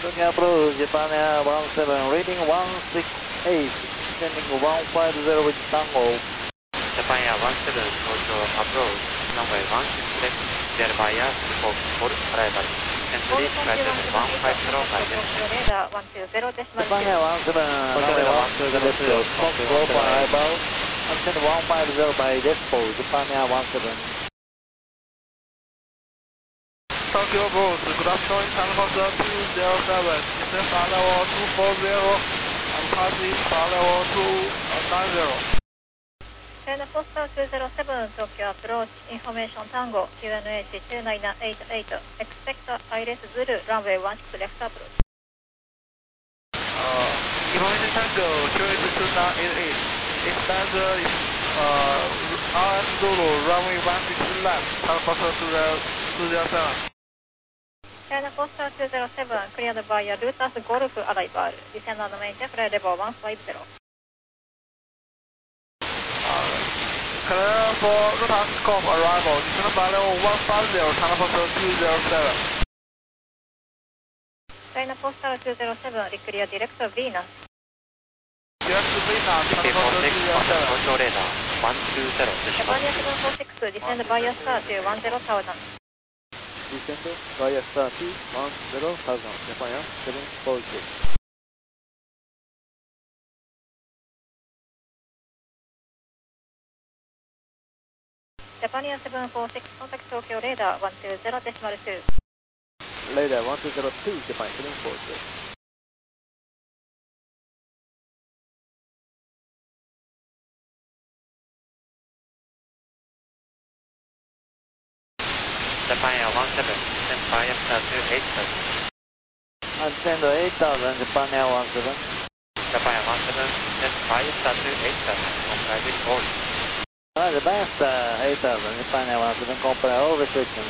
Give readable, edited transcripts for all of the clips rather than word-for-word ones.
Tokyo approach, Japan Air 17, reading 168, descending 150 with Tango. Japan Air 17, Tokyo approach, runway 16 left, clear by air, for arrival. Entry, flight level 150 by left. Japan Air 17, runway 12 left, Fox Low for arrival. Ascend 150 by Despo, Japan Air 17. Tokyo approach, good afternoon, Channel 207, descend flight level 240, and passing flight level 290. China Coastal 207, Tokyo approach, information Tango, QNH 2988, expect ILS Zulu, runway 16 left approach. Information Tango, QNH 2988, expect RS Zulu, runway 16 left, China Coastal 207. China Coastal 207, cleared by Lutas Golf arrival, descend and maintain flight level 150. Clear for Lutas Golf arrival, descend flight level 150, China Coastal 207. China Coastal 207, declare direct Venus. Direct Venus, China Coastal 207. Tokyo radar 120, Japan Air 746, descend via star to 10,000. Descend via star to 10,000, Japan Air 746. Japan Air 746, contact Tokyo radar 120.2. Radar 1202, Japan 746. Japan Air 17, descend via star to 8000. Ascend 8,000, Japan Air 17. Japan Air 17, descend via star to 8000, comply with all. Japan Star 8,000, Japan Air 17, comply all restrictions.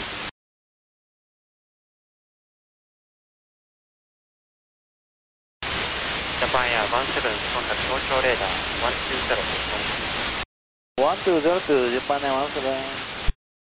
Japan Air 17, contact Tokyo radar 120. 1202, Japan Air 17.